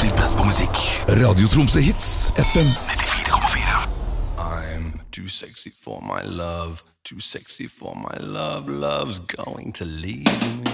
alltid best på musikk. Radio Tromsø Hits FM 94,4. I'm too sexy for my love. Too sexy for my love. Love's going to leave me.